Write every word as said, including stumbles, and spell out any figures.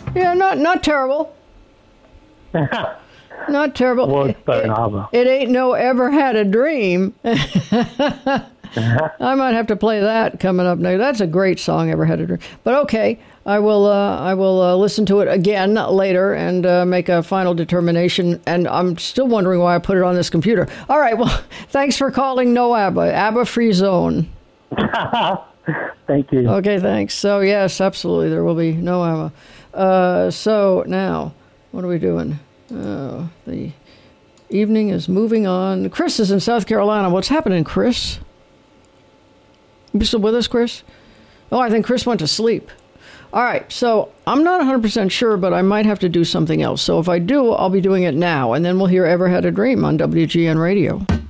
Yeah, not not terrible. Not terrible. Well, it's better than it, ABBA. It ain't no ever had a dream. I might have to play that coming up next. That's a great song, Ever Had a Dream. But okay, I will. Uh, I will uh, listen to it again later and uh, make a final determination. And I'm still wondering why I put it on this computer. All right. Well, thanks for calling No ABBA. ABBA Free Zone. Thank you. Okay. Thanks. So yes, absolutely, there will be no ABBA. Uh, so now, what are we doing? Oh, the evening is moving on. Chris is in South Carolina. What's happening, Chris? You still with us, Chris? Oh, I think Chris went to sleep. All right, so I'm not one hundred percent sure, but I might have to do something else. So if I do, I'll be doing it now, and then we'll hear Ever Had a Dream on W G N Radio.